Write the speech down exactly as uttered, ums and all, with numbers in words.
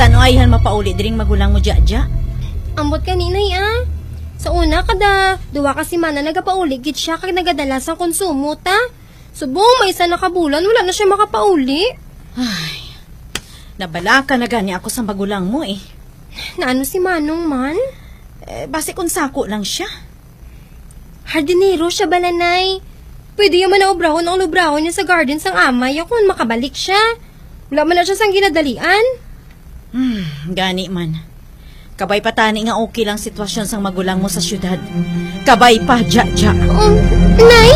Saan ayhan mapauli diring magulang mo dya-dya? Ambot kaninay ah. Sa una kada, duwa kasi mana nagapauli gid siya kag nagadala sa konsumo ta. Subong may isa nakabulan, wala na siya makapauli. Ay, nabala ka na gani ako sa magulang mo eh. Naano si Manong man? Eh, base kung sako lang siya. Hardinero siya balanay. Pwede yaman na obrahon ang lubrahon niya sa garden sang amay kung makabalik siya. Wala man na siya sang ginadalian. Hmm, gani man. Kabay pa tani nga okay lang sitwasyon sang magulang mo sa syudad. Kabay pa, dya-dya. Um, Nay?